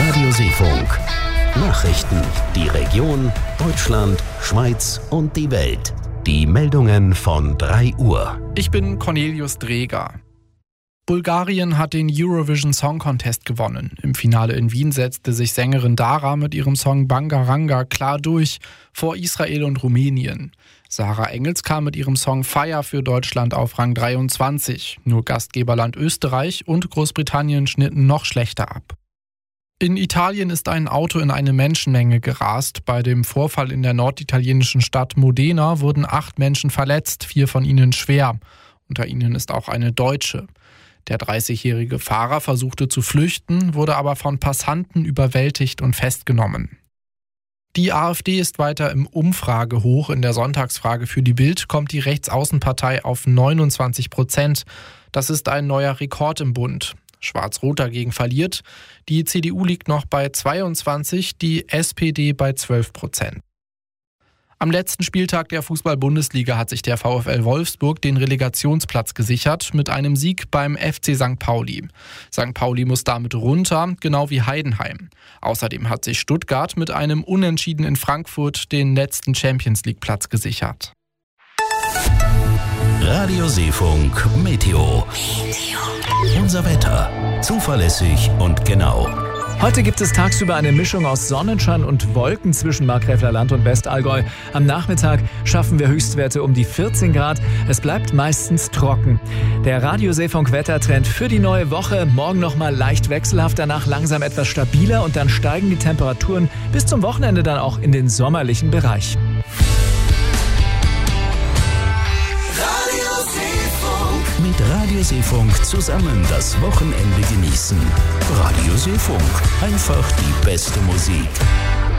Radio Seefunk. Nachrichten, die Region, Deutschland, Schweiz und die Welt. Die Meldungen von 3 Uhr. Ich bin Cornelius Dreger. Bulgarien hat den Eurovision Song Contest gewonnen. Im Finale in Wien setzte sich Sängerin Dara mit ihrem Song Bangaranga klar durch vor Israel und Rumänien. Sarah Engels kam mit ihrem Song Fire für Deutschland auf Rang 23. Nur Gastgeberland Österreich und Großbritannien schnitten noch schlechter ab. In Italien ist ein Auto in eine Menschenmenge gerast. Bei dem Vorfall in der norditalienischen Stadt Modena wurden 8 Menschen verletzt, 4 von ihnen schwer. Unter ihnen ist auch eine Deutsche. Der 30-jährige Fahrer versuchte zu flüchten, wurde aber von Passanten überwältigt und festgenommen. Die AfD ist weiter im Umfragehoch. In der Sonntagsfrage für die Bild kommt die Rechtsaußenpartei auf 29%. Das ist ein neuer Rekord im Bund. Schwarz-Rot dagegen verliert. Die CDU liegt noch bei 22%, die SPD bei 12%. Am letzten Spieltag der Fußball-Bundesliga hat sich der VfL Wolfsburg den Relegationsplatz gesichert mit einem Sieg beim FC St. Pauli. St. Pauli muss damit runter, genau wie Heidenheim. Außerdem hat sich Stuttgart mit einem Unentschieden in Frankfurt den letzten Champions-League-Platz gesichert. Radio Seefunk Meteo. Unser Wetter. Zuverlässig und genau. Heute gibt es tagsüber eine Mischung aus Sonnenschein und Wolken zwischen Markgräfler Land und Westallgäu. Am Nachmittag schaffen wir Höchstwerte um die 14 Grad. Es bleibt meistens trocken. Der Radio Seefunk Wettertrend für die neue Woche. Morgen nochmal leicht wechselhaft, danach langsam etwas stabiler und dann steigen die Temperaturen bis zum Wochenende dann auch in den sommerlichen Bereich. Mit Radio Seefunk zusammen das Wochenende genießen. Radio Seefunk. Einfach die beste Musik.